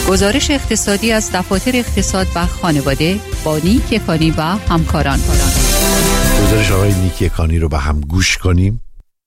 گزارش اقتصادی از دفاتر اقتصاد و خانواده با نیک یکانی و همکاران. گزارش آقای نیک یکانی رو با هم گوش کنیم.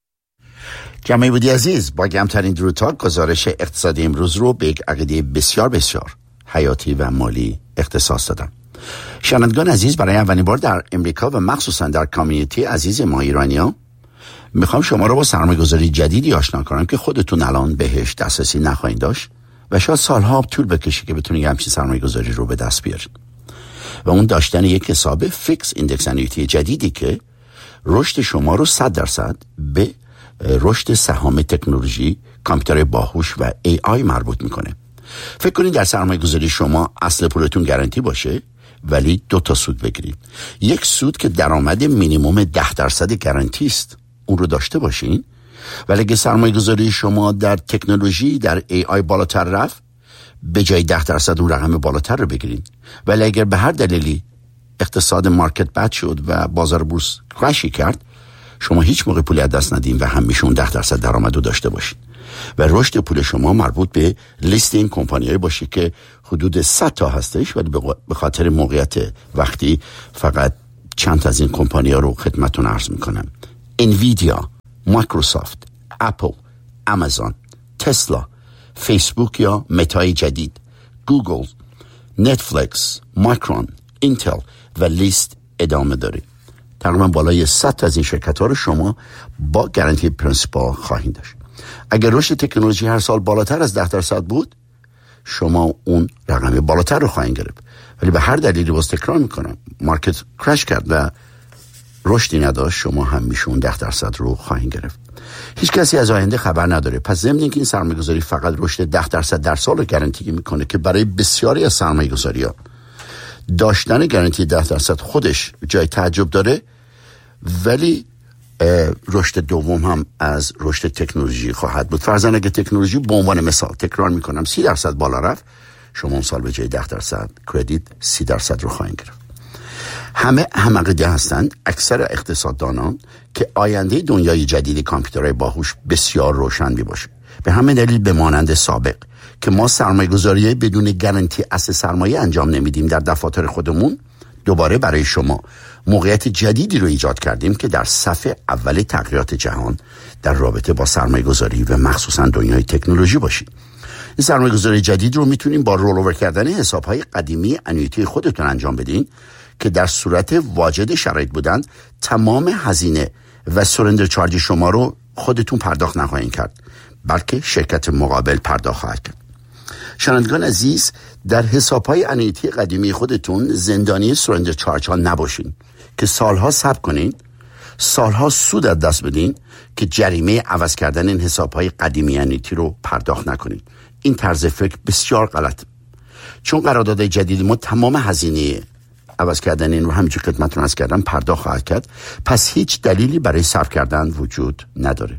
جمعی بودی عزیز، با گمترین درودها گزارش اقتصادی امروز رو به یک عقیده بسیار بسیار حیاتی و مالی اختصاص دادم. شنوندگان عزیز، برای اولین بار در امریکا و مخصوصا در کامیونیتی عزیز ما ایرانی‌ها میخوام شما رو با سرمایه‌گذاری جدیدی آشنا کنم که خودتون الان بهش دسترسی نخواهید داشت و شاید سالها طول بکشه که بتونید همچین سرمایه‌گذاری رو به دست بیارید. و اون داشتن یک حساب فیکس ایندکس انویتی جدیدی که رشد شما رو 100% به رشد سهام تکنولوژی، کامپیوتر باهوش و AI مربوط میکنه. فکر کنید در سرمایه‌گذاری شما اصل پولتون گارانتی باشه ولی 2 سود بگیرید. یک سود که درآمد مینیمم 10% گارانتی است، اون رو داشته باشین. ولی اگه سرمایه‌گذاری شما در تکنولوژی، در AI بالاتر رفت، به جای 10% اون رقم بالاتر رو بگیرید. ولی اگر به هر دلیلی اقتصاد مارکت بد شد و بازار بورس کرشی کرد، شما هیچ موقع پولی از دست ندین و همیشه اون 10% درآمد رو داشته باشین. و رشد پول شما مربوط به لیست این کمپانی‌های باشه که حدود 100 تا هستش، ولی به خاطر موقعیت وقتی فقط چند از این کمپانی‌ها رو خدمتتون عرض میکنم. انویدیا، مایکروسافت، اپل، آمازون، تسلا، فیسبوک یا متای جدید، گوگل، نتفلیکس، مایکرون، اینتل و لیست ادامه داره. تقریبا بالای 100 از این شرکت‌ها رو شما با گارانتی پرینسیپال خواهید داشت. اگر رشد تکنولوژی هر سال بالاتر از 10% بود، شما اون رقم بالاتر رو خواهید گرفت. ولی به هر دلیلی باز تکرار میکنم، مارکت کرش کرد و رشدی نداشت، شما همیشه اون 10% رو خواهید گرفت. هیچ کسی از آینده خبر نداره. پس ضمن اینکه این سرمایه‌گذاری فقط رشد 10% در سال رو گارانتی میکنه که برای بسیاری از سرمایه‌گذاری‌ها داشتن گارانتی 10% خودش جای تعجب داره، ولی رشد دوم هم از رشد تکنولوژی خواهد بود. فرضاً اگه تکنولوژی به عنوان مثال، تکرار میکنم، 30% بالا رفت، شما اون سال به جای 10% کردیت 30% رو خواهید گرفت. همه هم عقیده هستند، اکثر اقتصاددانان، که آینده دنیای جدید کامپیوترهای باهوش بسیار روشن می باشه. به همین دلیل به مانند سابق که ما سرمایه‌گذاری بدون گارانتی اصل سرمایه انجام نمیدیم در دفاتر خودمون، دوباره برای شما موقعیت جدیدی رو ایجاد کردیم که در صف اول تغییرات جهان در رابطه با سرمایه‌گذاری و مخصوصا دنیای تکنولوژی باشید. این سرمایه‌گذاری جدید رو میتونیم با رول اوور کردن حساب‌های قدیمی انویتی خودتون انجام بدین که در صورت واجد شرایط بودن تمام هزینه و سرندر چارج شما رو خودتون پرداخت نخواهید کرد، بلکه شرکت مقابل پرداخت خواهد کرد. شنوندگان عزیز، در حساب‌های انویتی قدیمی خودتون زندانی سرندر چارج ها نباشین که سالها صبر کنین، سالها سود از دست بدین که جریمه عوض کردن این حساب‌های قدیمی انویتی رو پرداخت نکنین. این طرز فکر بسیار غلط، چون قرارداد جدید ما تمام هزینه عوض کردن این رو همینجور خدمتتون عرض کردم پرداخت خواهد کرد. پس هیچ دلیلی برای صرف کردن وجود نداره.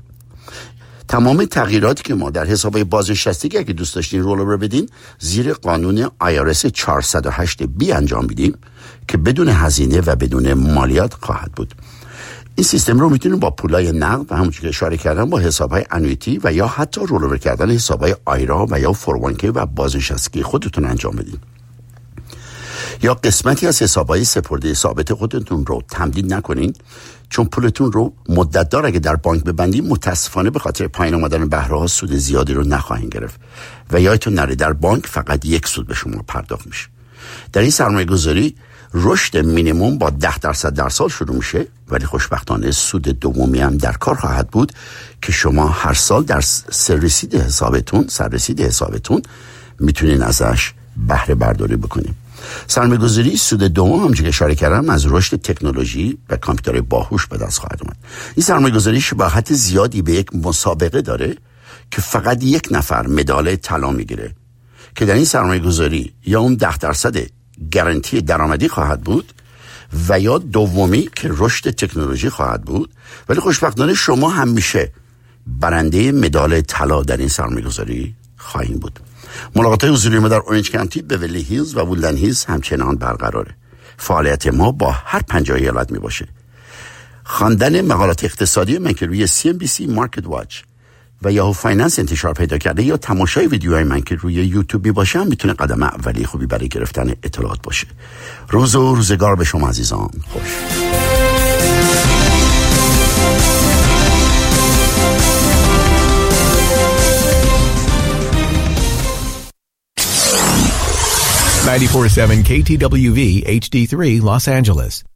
تمام تغییراتی که ما در حسابهای بازنشستگی اگه دوست داشتین رول اوور بدین، زیر قانون IRS 408B انجام بدیم که بدون هزینه و بدون مالیات خواهد بود. این سیستم رو میتونیم با پولای نقد و همونجوری که اشاره کردم با حسابهای انویتی و یا حتی رول اوور کردن حسابهای آیرا و یا 401k و بازنشستگی خودتون انجام بدین. یا قسمتی از حسابهای سپرده ثابت خودتون رو تمدید نکنین، چون پولتون رو مدت دار اگه در بانک ببندین، متاسفانه به خاطر پایین آمدن بهره‌ها سود زیادی رو نخواهید گرفت و یادتون نره در بانک فقط یک سود به شما پرداخت میشه. در این سرمایه‌گذاری رشد مینیمم با 10% در سال شروع میشه، ولی خوشبختانه سود دومی هم در کار خواهد بود که شما هر سال در سررسید حسابتون میتونین ازش بهره برداری بکنین. سرمایه‌گذاری سود دوم همونجوری که اشاره کردم از رشد تکنولوژی و کامپیوتر باهوش به دست خواهد اومد. این سرمایه‌گذاری شباهت زیادی به یک مسابقه داره که فقط یک نفر مدال طلا میگیره، که در این سرمایه‌گذاری یا اون 10% گارانتی درآمدی خواهد بود و یا دومی که رشد تکنولوژی خواهد بود، ولی خوشبختانه شما همیشه برنده مدال طلا در این سرمایه‌گذاری خواهید بود. ملاقات حضوری ما در اورنج کانتی، بیورلی هیلز و وودلند هیلز همچنان برقراره. فعالیت ما با هر 50 ایالت می باشه. خواندن مقالات اقتصادی من که روی CNBC مارکت واچ و یاهو فایننس انتشار پیدا کرده یا تماشای ویدیوهای من که روی یوتیوب میباشم میتونه قدم اولی خوبی برای گرفتن اطلاعات باشه. روز و روزگار به شما عزیزان خوش. $94.7 KTWV HD3 Los Angeles.